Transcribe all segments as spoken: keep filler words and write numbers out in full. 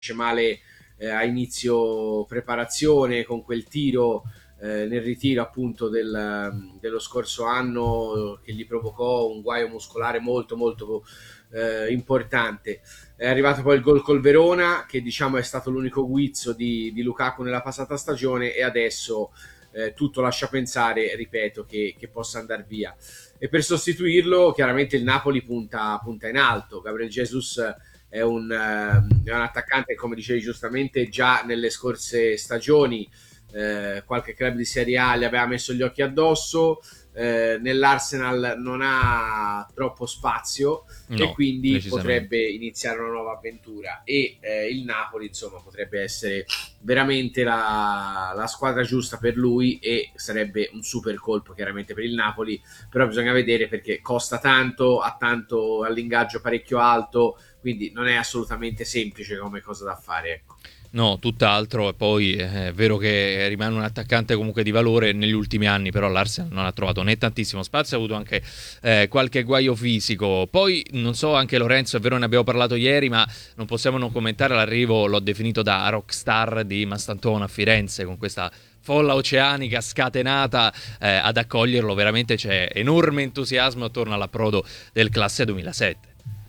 male eh, a inizio preparazione con quel tiro eh, nel ritiro appunto del, dello scorso anno che gli provocò un guaio muscolare molto molto eh, importante. È arrivato poi il gol col Verona, che diciamo è stato l'unico guizzo di, di Lukaku nella passata stagione, e adesso eh, tutto lascia pensare, ripeto, che, che possa andare via. E per sostituirlo chiaramente il Napoli punta, punta in alto. Gabriel Jesus è un, eh, è un attaccante, come dicevi giustamente, già nelle scorse stagioni eh, qualche club di Serie A gli aveva messo gli occhi addosso. Eh, nell'Arsenal non ha troppo spazio e No, quindi decisamente. potrebbe iniziare una nuova avventura, e eh, il Napoli insomma potrebbe essere veramente la, la squadra giusta per lui, e sarebbe un super colpo chiaramente per il Napoli, però bisogna vedere perché costa tanto, ha tanto all'ingaggio parecchio alto, quindi non è assolutamente semplice come cosa da fare, ecco. No, tutt'altro. E poi eh, è vero che rimane un attaccante comunque di valore. Negli ultimi anni però l'Arsenal non ha trovato né tantissimo spazio, ha avuto anche eh, qualche guaio fisico. Poi non so, anche Lorenzo, è vero, ne abbiamo parlato ieri, ma non possiamo non commentare l'arrivo, l'ho definito da rockstar, di Mastantona a Firenze, con questa folla oceanica scatenata eh, ad accoglierlo. Veramente c'è enorme entusiasmo attorno all'approdo del classe duemilasette.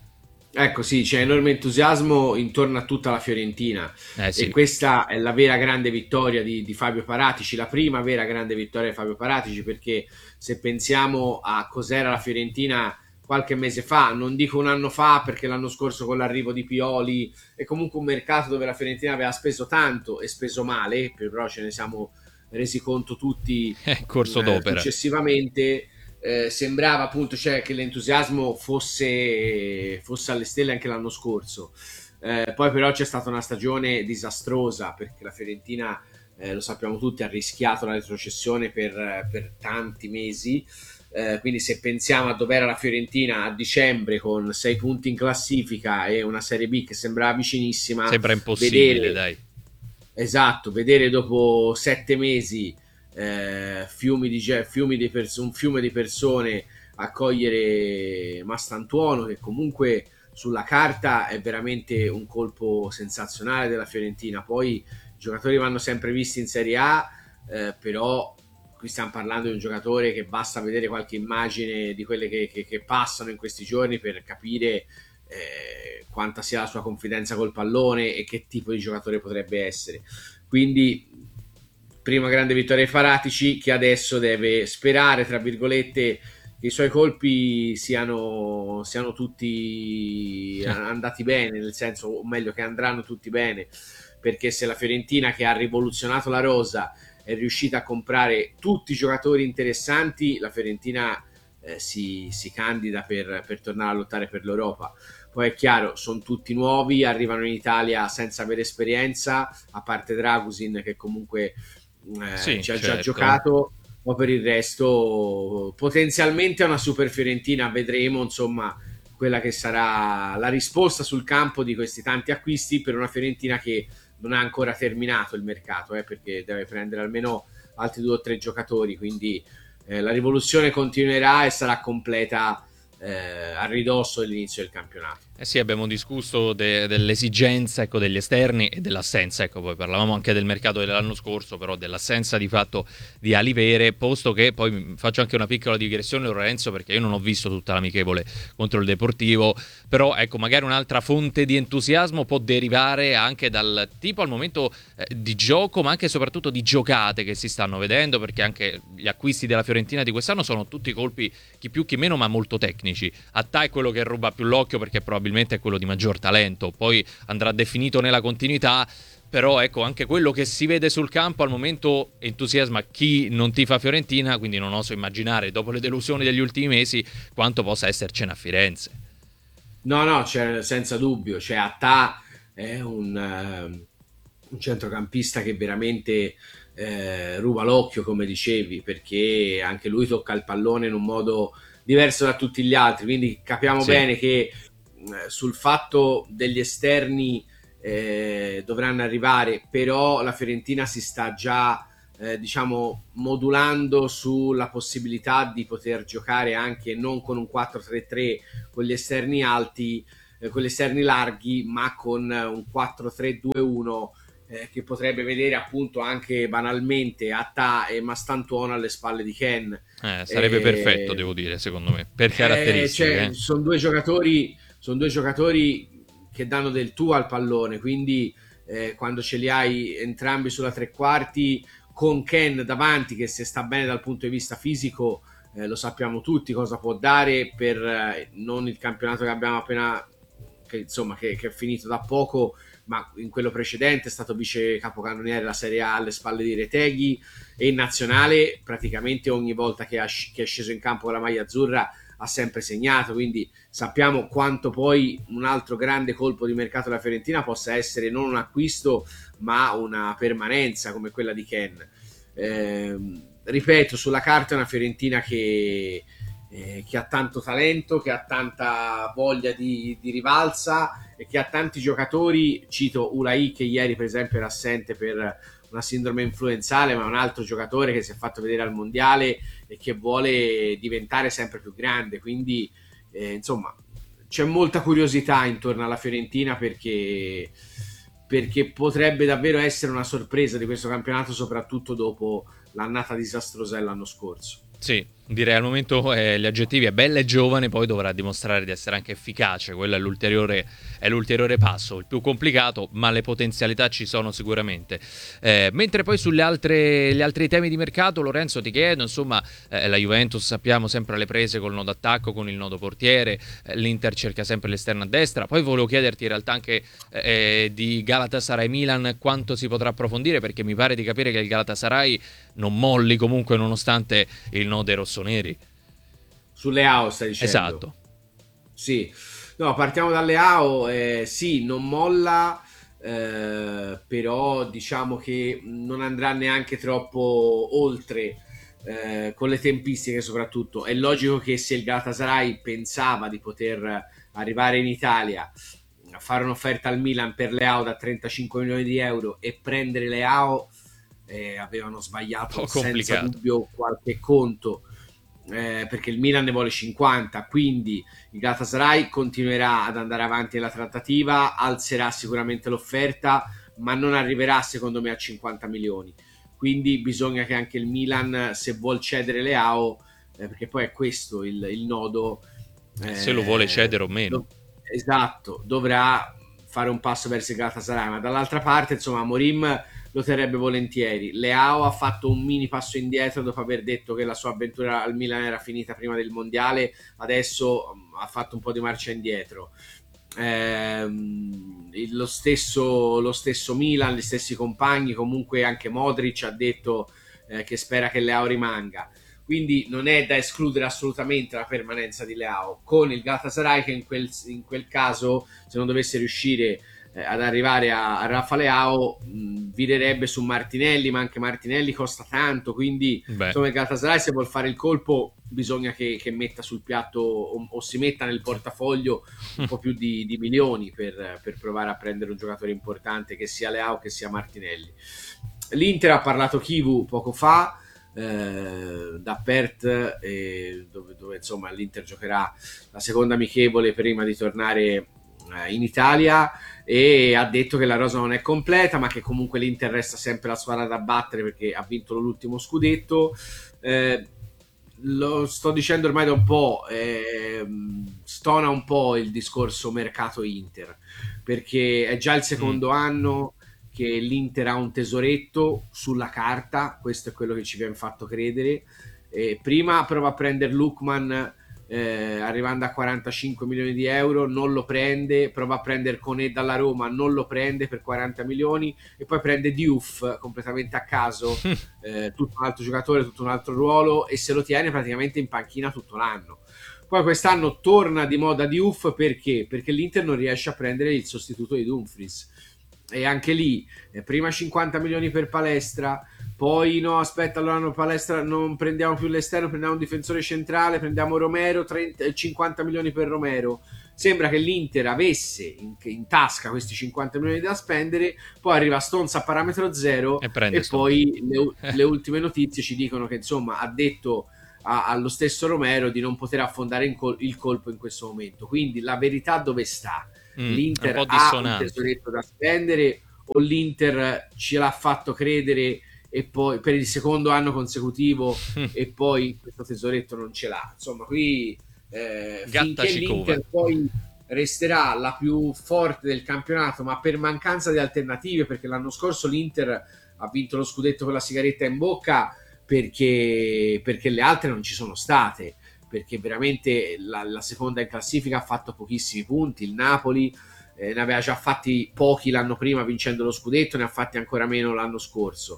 Ecco, sì, c'è enorme entusiasmo intorno a tutta la Fiorentina, Eh e sì. questa è la vera grande vittoria di, di Fabio Paratici, la prima vera grande vittoria di Fabio Paratici, perché se pensiamo a cos'era la Fiorentina qualche mese fa, non dico un anno fa perché l'anno scorso con l'arrivo di Pioli è comunque un mercato dove la Fiorentina aveva speso tanto e speso male, però ce ne siamo resi conto tutti È corso eh, d'opera. successivamente. Eh, sembrava appunto, cioè, che l'entusiasmo fosse, fosse alle stelle anche l'anno scorso. Eh, poi però c'è stata una stagione disastrosa, perché la Fiorentina, eh, lo sappiamo tutti, ha rischiato la retrocessione per, per tanti mesi. Eh, quindi se pensiamo a dove era la Fiorentina a dicembre, con sei punti in classifica e una Serie B che sembrava vicinissima, Sembra impossibile, vedere, dai. esatto, vedere dopo sette mesi eh, fiumi di, fiumi di pers- un fiume di persone accogliere Mastantuono, che comunque sulla carta è veramente un colpo sensazionale della Fiorentina. Poi i giocatori vanno sempre visti in Serie A, eh, però qui stiamo parlando di un giocatore che basta vedere qualche immagine di quelle che, che, che passano in questi giorni per capire eh, quanta sia la sua confidenza col pallone e che tipo di giocatore potrebbe essere. Quindi prima grande vittoria ai Faratici, che adesso deve sperare, tra virgolette, che i suoi colpi siano, siano tutti andati bene, nel senso, o meglio, che andranno tutti bene, perché se la Fiorentina, che ha rivoluzionato la rosa, è riuscita a comprare tutti i giocatori interessanti, la Fiorentina eh, si, si candida per, per tornare a lottare per l'Europa. Poi è chiaro, sono tutti nuovi, arrivano in Italia senza avere esperienza, a parte Dragusin che comunque eh, Sì, ci ha già certo. giocato, ma per il resto potenzialmente è una super Fiorentina, vedremo insomma quella che sarà la risposta sul campo di questi tanti acquisti per una Fiorentina che non ha ancora terminato il mercato, eh, perché deve prendere almeno altri due o tre giocatori, quindi eh, la rivoluzione continuerà e sarà completa eh, a ridosso dell'inizio del campionato. Eh sì, abbiamo discusso de- dell'esigenza, ecco, degli esterni e dell'assenza. Ecco, poi parlavamo anche del mercato dell'anno scorso, però dell'assenza di fatto di ali vere, posto che poi faccio anche una piccola digressione, Lorenzo, perché io non ho visto tutta l'amichevole contro il Deportivo, però ecco, magari un'altra fonte di entusiasmo può derivare anche dal tipo al momento eh, di gioco, ma anche e soprattutto di giocate che si stanno vedendo, perché anche gli acquisti della Fiorentina di quest'anno sono tutti colpi, chi più chi meno, ma molto tecnici. Atta è quello che ruba più l'occhio perché probabilmente è quello di maggior talento, poi andrà definito nella continuità, però ecco, anche quello che si vede sul campo al momento entusiasma chi non tifa Fiorentina, quindi non oso immaginare, dopo le delusioni degli ultimi mesi, quanto possa essercene a Firenze. No, no, c'è, senza dubbio, cioè Atta è un, eh, un centrocampista che veramente eh, ruba l'occhio, come dicevi, perché anche lui tocca il pallone in un modo diverso da tutti gli altri, quindi capiamo Sì, bene che eh, sul fatto degli esterni eh, dovranno arrivare, però la Fiorentina si sta già eh, diciamo modulando sulla possibilità di poter giocare anche non con un quattro tre tre con gli esterni alti, eh, con gli esterni larghi, ma con un quattro tre due uno eh, che potrebbe vedere appunto anche banalmente Atta e Mastantuono alle spalle di Ken. Eh, sarebbe eh, perfetto, devo dire, secondo me, per eh, caratteristiche. cioè, Eh. sono due giocatori, sono due giocatori che danno del tu al pallone, quindi eh, quando ce li hai entrambi sulla tre quarti, con Ken davanti che se sta bene dal punto di vista fisico, eh, lo sappiamo tutti cosa può dare per eh, non il campionato che abbiamo appena che, insomma che, che è finito da poco, ma in quello precedente è stato vice capocannoniere della Serie A alle spalle di Reteghi, e in nazionale praticamente ogni volta che, ha, che è sceso in campo con la maglia azzurra ha sempre segnato, quindi sappiamo quanto poi un altro grande colpo di mercato della Fiorentina possa essere non un acquisto ma una permanenza come quella di Ken. Eh, ripeto, sulla carta è una Fiorentina che, eh, che ha tanto talento, che ha tanta voglia di, di rivalsa e che ha tanti giocatori, cito Ulai che ieri per esempio era assente per una sindrome influenzale, ma è un altro giocatore che si è fatto vedere al mondiale e che vuole diventare sempre più grande, quindi eh, insomma c'è molta curiosità intorno alla Fiorentina perché, perché potrebbe davvero essere una sorpresa di questo campionato, soprattutto dopo l'annata disastrosa dell'anno scorso. Sì, direi al momento eh, gli aggettivi è bella e giovane, poi dovrà dimostrare di essere anche efficace, quello è l'ulteriore, è l'ulteriore passo, il più complicato, ma le potenzialità ci sono sicuramente. Eh, mentre poi sugli altri, gli altri temi di mercato, Lorenzo, ti chiedo, insomma, eh, la Juventus sappiamo sempre alle prese col nodo attacco, con il nodo portiere, eh, l'Inter cerca sempre l'esterno a destra, poi volevo chiederti in realtà anche eh, di Galatasaray-Milan quanto si potrà approfondire, perché mi pare di capire che il Galatasaray non molli comunque nonostante il no dei rossoneri. Sulle A O stai dicendo? Esatto. Sì, no, partiamo dalle A O, eh, sì, non molla, eh, però diciamo che non andrà neanche troppo oltre eh, con le tempistiche soprattutto. È logico che se il Galatasaray pensava di poter arrivare in Italia a fare un'offerta al Milan per le A O da trentacinque milioni di euro e prendere le A O, eh, avevano sbagliato senza dubbio qualche conto, eh, perché il Milan ne vuole cinquanta, quindi il Galatasaray continuerà ad andare avanti nella trattativa, alzerà sicuramente l'offerta, ma non arriverà secondo me a cinquanta milioni, quindi bisogna che anche il Milan, se vuol cedere le A O, eh, perché poi è questo il, il nodo, eh, se lo vuole cedere o meno, do- esatto, dovrà fare un passo verso il Galatasaray, ma dall'altra parte insomma Amorim lo terrebbe volentieri. Leao ha fatto un mini passo indietro dopo aver detto che la sua avventura al Milan era finita prima del mondiale, adesso um, ha fatto un po' di marcia indietro. Ehm, lo, stesso, lo stesso Milan, gli stessi compagni, comunque anche Modric ha detto eh, che spera che Leao rimanga, quindi non è da escludere assolutamente la permanenza di Leao, con il Galatasaray che in quel, in quel caso, se non dovesse riuscire eh, ad arrivare a, a Rafa Leao, mh, virerebbe su Martinelli, ma anche Martinelli costa tanto, quindi Beh. insomma il Galatasaray, se vuol fare il colpo, bisogna che, che metta sul piatto o, o si metta nel portafoglio un po' più di, di milioni per, per provare a prendere un giocatore importante, che sia Leao che sia Martinelli. L'Inter ha parlato Chivu poco fa, Eh, da Perth, eh, dove, dove insomma l'Inter giocherà la seconda amichevole prima di tornare eh, in Italia, e ha detto che la rosa non è completa, ma che comunque l'Inter resta sempre la squadra da battere perché ha vinto l'ultimo scudetto. Eh, lo sto dicendo ormai da un po', eh, stona un po' il discorso mercato Inter, perché è già il secondo mm. anno che l'Inter ha un tesoretto sulla carta, questo è quello che ci viene fatto credere. Eh, prima prova a prendere Lookman eh, arrivando a quarantacinque milioni di euro, non lo prende, prova a prendere Koné dalla Roma, non lo prende per quaranta milioni, e poi prende Diouf completamente a caso, eh, tutto un altro giocatore, tutto un altro ruolo, e se lo tiene praticamente in panchina tutto l'anno. Poi quest'anno torna di moda Diouf, perché? Perché l'Inter non riesce a prendere il sostituto di Dumfries, e anche lì eh, prima cinquanta milioni per Palestra, poi no aspetta, allora no, Palestra non prendiamo più l'esterno, prendiamo un difensore centrale, prendiamo Romero, trenta, cinquanta milioni per Romero. Sembra che l'Inter avesse in, in tasca questi cinquanta milioni da spendere, poi arriva Stones a parametro zero e, e poi le, le ultime notizie ci dicono che insomma ha detto a, allo stesso Romero di non poter affondare in col- il colpo in questo momento. Quindi la verità dove sta? Mm, l'Inter un po' ha un dissonante. tesoretto da spendere o l'Inter ce l'ha fatto credere e poi per il secondo anno consecutivo e poi questo tesoretto non ce l'ha. Insomma, qui eh, Gatta finché Cicova. l'Inter poi resterà la più forte del campionato, ma per mancanza di alternative, perché l'anno scorso l'Inter ha vinto lo scudetto con la sigaretta in bocca perché, perché le altre non ci sono state, perché veramente la, la seconda in classifica ha fatto pochissimi punti, il Napoli eh, ne aveva già fatti pochi l'anno prima vincendo lo scudetto, ne ha fatti ancora meno l'anno scorso.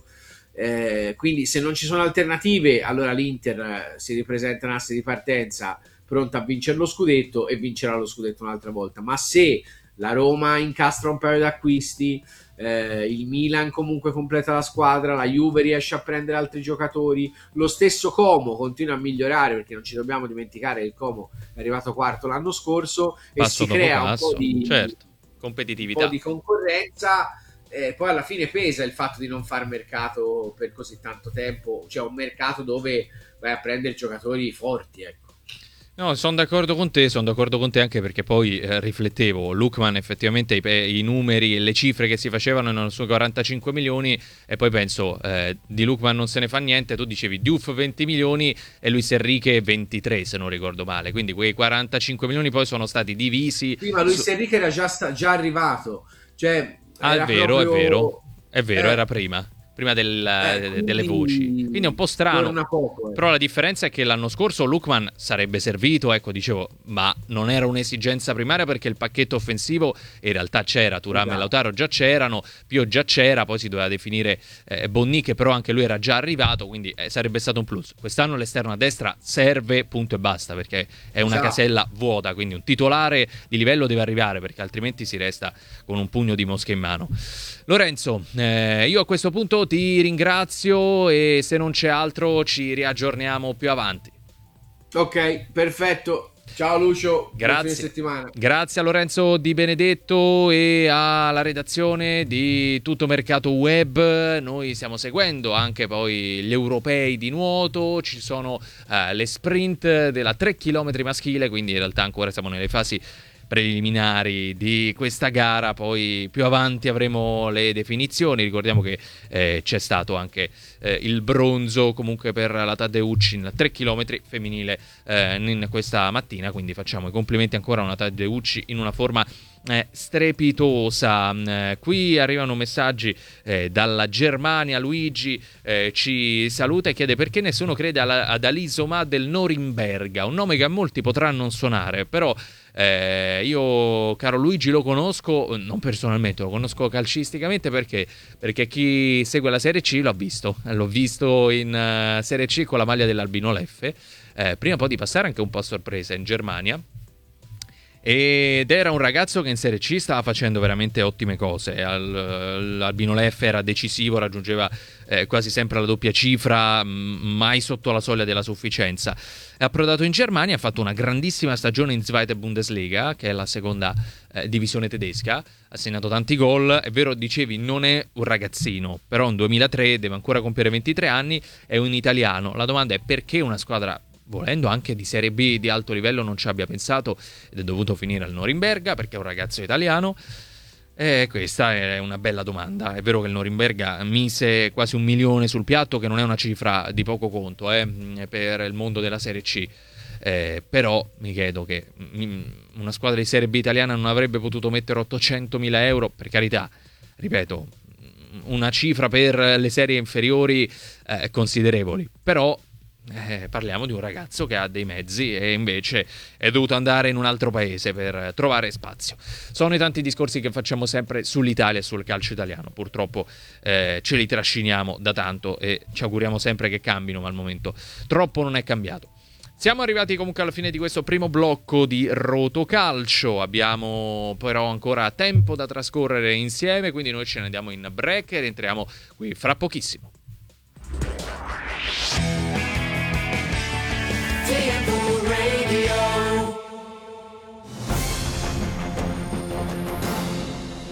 Eh, quindi se non ci sono alternative, allora l'Inter eh, si ripresenta in asse di partenza pronta a vincere lo scudetto e vincerà lo scudetto un'altra volta. Ma se la Roma incastra un paio di acquisti, eh, il Milan comunque completa la squadra, la Juve riesce a prendere altri giocatori, lo stesso Como continua a migliorare, perché non ci dobbiamo dimenticare che il Como è arrivato quarto l'anno scorso e Passo si dopo crea un po' passo, di, certo, un po' competitività. di concorrenza. Eh, poi alla fine pesa il fatto di non far mercato per così tanto tempo, cioè un mercato dove vai a prendere giocatori forti, ecco. No, sono d'accordo con te, sono d'accordo con te anche perché poi eh, riflettevo, Lookman effettivamente i, i numeri e le cifre che si facevano erano su quarantacinque milioni e poi penso eh, di Lookman non se ne fa niente, tu dicevi Diouf venti milioni e Luis Enrique ventitré se non ricordo male, quindi quei quarantacinque milioni poi sono stati divisi. Sì, ma Luis Su... Enrique era già, sta- già arrivato, cioè Ah, è era vero, è vero, proprio... è vero, era Eh, prima, prima del, eh, eh, delle voci. Quindi è un quindi po' strano. torna poco. Eh. Però la differenza è che l'anno scorso Lookman sarebbe servito, ecco, dicevo, ma non era un'esigenza primaria perché il pacchetto offensivo in realtà c'era, Thuram e Esatto. Lautaro già c'erano, Pio già c'era, poi si doveva definire eh, Bonni che però anche lui era già arrivato, quindi eh, sarebbe stato un plus. Quest'anno l'esterno a destra serve, punto e basta, perché è una Esatto. casella vuota, quindi un titolare di livello deve arrivare perché altrimenti si resta con un pugno di mosche in mano. Lorenzo, eh, io a questo punto ti ringrazio e se non c'è altro ci riaggiorniamo più avanti. Ok, perfetto. Ciao Lucio, buon fine Grazie. settimana. Grazie a Lorenzo Di Benedetto e alla redazione di Tutto Mercato Web. Noi stiamo seguendo anche poi gli europei di nuoto, ci sono eh, le sprint della tre chilometri maschile, quindi in realtà ancora siamo nelle fasi preliminari di questa gara, poi più avanti avremo le definizioni. Ricordiamo che eh, c'è stato anche eh, il bronzo comunque per la Taddeucci in tre chilometri femminile eh, in questa mattina, quindi facciamo i complimenti ancora a una Taddeucci in una forma eh, strepitosa. Eh, qui arrivano messaggi eh, dalla Germania. Luigi eh, ci saluta e chiede perché nessuno crede alla, ad Alisoma del Norimberga, un nome che a molti potrà non suonare, però Eh, io, caro Luigi, lo conosco, non personalmente, lo conosco calcisticamente perché, perché chi segue la Serie C l'ha visto. L'ho visto in uh, Serie C con la maglia dell'Albino Leffe, eh, prima poi di passare anche un po' a sorpresa in Germania. Ed era un ragazzo che in Serie C stava facendo veramente ottime cose. Al, l'Albino Leffe era decisivo, raggiungeva eh, quasi sempre la doppia cifra, mai sotto la soglia della sufficienza. È approdato in Germania, ha fatto una grandissima stagione in Zweite Bundesliga, che è la seconda eh, divisione tedesca, ha segnato tanti gol. È vero, dicevi, non è un ragazzino, però nel duemilatré deve ancora compiere ventitré anni, è un italiano. La domanda è perché una squadra, volendo anche di Serie B di alto livello, non ci abbia pensato ed è dovuto finire al Norimberga, perché è un ragazzo italiano. E questa è una bella domanda. È vero che il Norimberga mise quasi un milione sul piatto, che non è una cifra di poco conto eh, per il mondo della Serie C. Eh, però mi chiedo che una squadra di Serie B italiana non avrebbe potuto mettere ottocentomila euro, per carità, ripeto, una cifra per le serie inferiori eh, considerevoli, però Eh, parliamo di un ragazzo che ha dei mezzi e invece è dovuto andare in un altro paese per trovare spazio. Sono i tanti discorsi che facciamo sempre sull'Italia e sul calcio italiano. Purtroppo eh, ce li trasciniamo da tanto e ci auguriamo sempre che cambino, ma al momento troppo non è cambiato. Siamo arrivati comunque alla fine di questo primo blocco di Rotocalcio. Abbiamo però ancora tempo da trascorrere insieme, quindi noi ce ne andiamo in break e rientriamo qui fra pochissimo.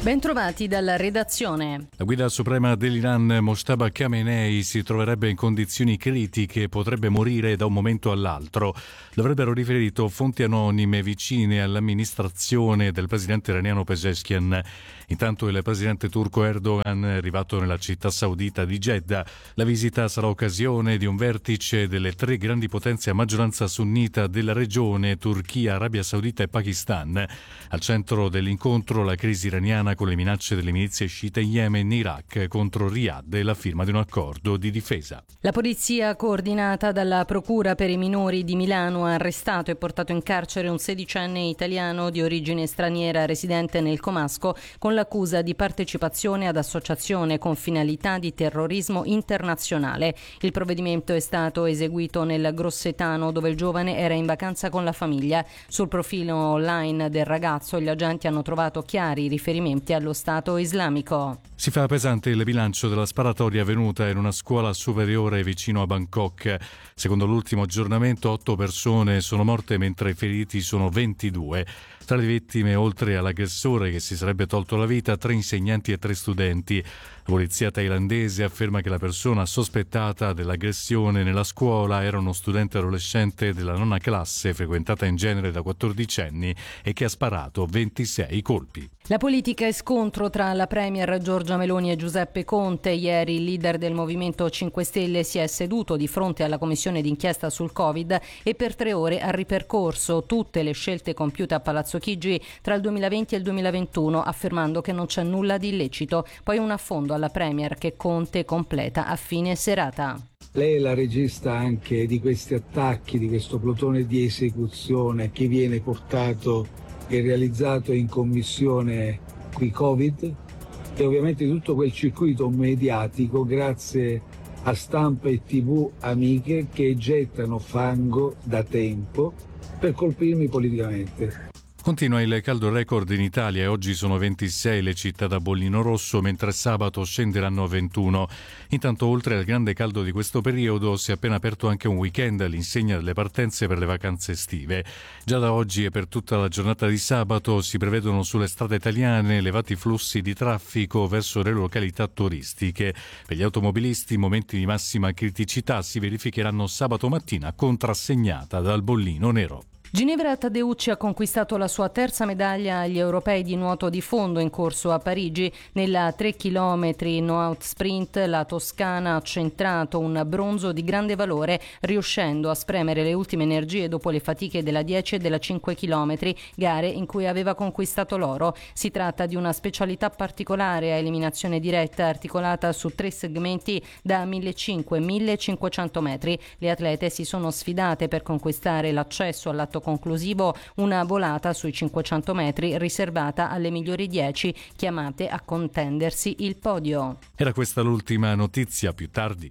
Bentrovati dalla redazione. La guida suprema dell'Iran, Mojtaba Khamenei, si troverebbe in condizioni critiche e potrebbe morire da un momento all'altro. L'avrebbero riferito fonti anonime vicine all'amministrazione del presidente iraniano Pezeshkian. Intanto il presidente turco Erdogan è arrivato nella città saudita di Jeddah. La visita sarà occasione di un vertice delle tre grandi potenze a maggioranza sunnita della regione, Turchia, Arabia Saudita e Pakistan. Al centro dell'incontro la crisi iraniana con le minacce delle milizie sciite in Yemen e Iraq contro Riyadh e la firma di un accordo di difesa. La polizia, coordinata dalla Procura per i minori di Milano, ha arrestato e portato in carcere un sedicenne italiano di origine straniera residente nel Comasco con l'accusa di partecipazione ad associazione con finalità di terrorismo internazionale. Il provvedimento è stato eseguito nel Grossetano, dove il giovane era in vacanza con la famiglia. Sul profilo online del ragazzo gli agenti hanno trovato chiari riferimenti allo Stato islamico. Si fa pesante il bilancio della sparatoria avvenuta in una scuola superiore vicino a Bangkok. Secondo l'ultimo aggiornamento, otto persone sono morte mentre i feriti sono ventidue. Tra le vittime, oltre all'aggressore che si sarebbe tolto la vita, tre insegnanti e tre studenti. La polizia thailandese afferma che la persona sospettata dell'aggressione nella scuola era uno studente adolescente della nona classe, frequentata in genere da quattordicenni, e che ha sparato ventisei colpi. La politica e scontro tra la premier Giorgia Meloni e Giuseppe Conte. Ieri il leader del Movimento cinque Stelle si è seduto di fronte alla commissione d'inchiesta sul Covid e per tre ore ha ripercorso tutte le scelte compiute a Palazzo Chigi tra il duemilaventi e il duemilaventuno, affermando che non c'è nulla di illecito. Poi un affondo alla premier che Conte completa a fine serata. Lei è la regista anche di questi attacchi, di questo plotone di esecuzione che viene portato e realizzato in commissione qui Covid, e ovviamente tutto quel circuito mediatico grazie a stampa e tv amiche che gettano fango da tempo per colpirmi politicamente. Continua il caldo record in Italia e oggi sono ventisei le città da bollino rosso, mentre sabato scenderanno a ventuno. Intanto, oltre al grande caldo di questo periodo, si è appena aperto anche un weekend all'insegna delle partenze per le vacanze estive. Già da oggi e per tutta la giornata di sabato si prevedono sulle strade italiane elevati flussi di traffico verso le località turistiche. Per gli automobilisti, momenti di massima criticità si verificheranno sabato mattina, contrassegnata dal bollino nero. Ginevra Taddeucci ha conquistato la sua terza medaglia agli europei di nuoto di fondo in corso a Parigi. Nella tre chilometri no-out sprint la toscana ha centrato un bronzo di grande valore, riuscendo a spremere le ultime energie dopo le fatiche della dieci e della cinque chilometri, gare in cui aveva conquistato l'oro. Si tratta di una specialità particolare a eliminazione diretta articolata su tre segmenti da millecinquecento e millecinquecento metri. Le atlete si sono sfidate per conquistare l'accesso all'atto conclusivo, una volata sui cinquecento metri riservata alle migliori dieci chiamate a contendersi il podio. Era questa l'ultima notizia, più tardi.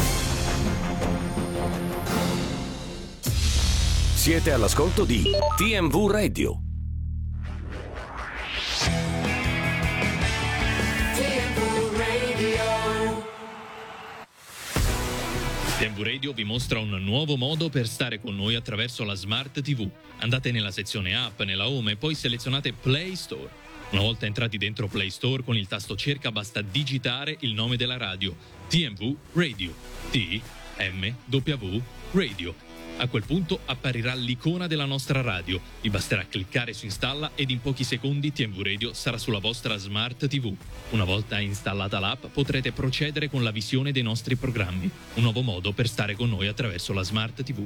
Siete all'ascolto di T M V Radio. T M V Radio vi mostra un nuovo modo per stare con noi attraverso la Smart tivù. Andate nella sezione app, nella home e poi selezionate Play Store. Una volta entrati dentro Play Store, con il tasto cerca basta digitare il nome della radio, T M V Radio, T M W Radio. A quel punto apparirà l'icona della nostra radio. Vi basterà cliccare su installa ed in pochi secondi T M V Radio sarà sulla vostra Smart tivù. Una volta installata l'app potrete procedere con la visione dei nostri programmi. Un nuovo modo per stare con noi attraverso la Smart tivù.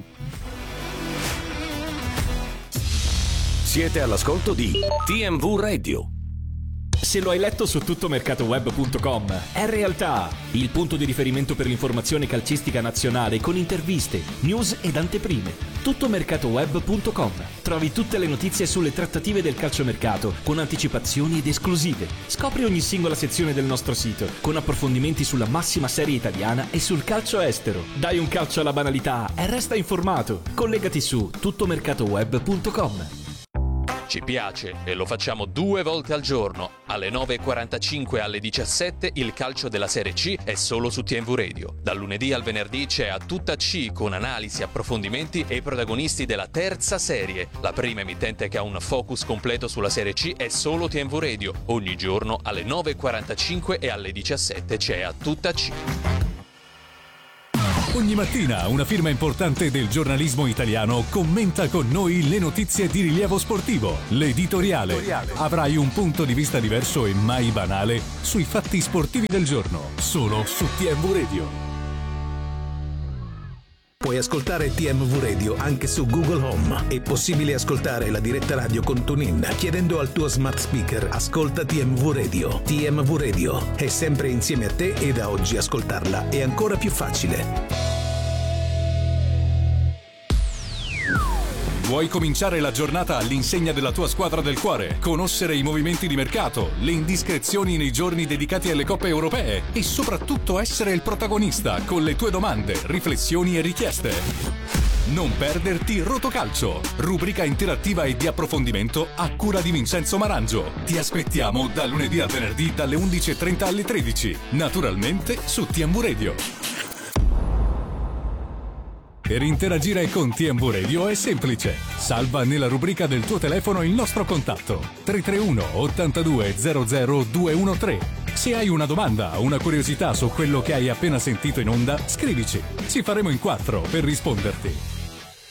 Siete all'ascolto di T M V Radio. Se lo hai letto su tuttomercatoweb punto com, è realtà! Il punto di riferimento per l'informazione calcistica nazionale con interviste, news ed anteprime. tuttomercatoweb punto com. Trovi tutte le notizie sulle trattative del calciomercato con anticipazioni ed esclusive. Scopri ogni singola sezione del nostro sito con approfondimenti sulla massima serie italiana e sul calcio estero. Dai un calcio alla banalità e resta informato. Collegati su tuttomercatoweb punto com. Ci piace e lo facciamo due volte al giorno. Alle nove e quarantacinque e alle diciassette il calcio della Serie C è solo su T M V Radio. Dal lunedì al venerdì c'è A Tutta C con analisi, approfondimenti e i protagonisti della terza serie. La prima emittente che ha un focus completo sulla Serie C è solo T M V Radio. Ogni giorno alle nove e quarantacinque e alle diciassette c'è A Tutta C. Ogni mattina una firma importante del giornalismo italiano commenta con noi le notizie di rilievo sportivo. L'editoriale. L'editoriale. Avrai un punto di vista diverso e mai banale sui fatti sportivi del giorno, solo su T M V Radio. Puoi ascoltare T M V Radio anche su Google Home. È possibile ascoltare la diretta radio con TuneIn chiedendo al tuo smart speaker ascolta T M V Radio. T M V Radio è sempre insieme a te e da oggi ascoltarla è ancora più facile. Vuoi cominciare la giornata all'insegna della tua squadra del cuore? Conoscere i movimenti di mercato, le indiscrezioni nei giorni dedicati alle coppe europee e soprattutto essere il protagonista con le tue domande, riflessioni e richieste? Non perderti Rotocalcio, rubrica interattiva e di approfondimento a cura di Vincenzo Marangio. Ti aspettiamo da lunedì a venerdì dalle undici e trenta alle tredici, naturalmente su T M V Radio. Per interagire con T M V Radio è semplice. Salva nella rubrica del tuo telefono il nostro contatto tre tre uno ottantadue zero zero due uno tre. Se hai una domanda o una curiosità su quello che hai appena sentito in onda, scrivici. Ci faremo in quattro per risponderti.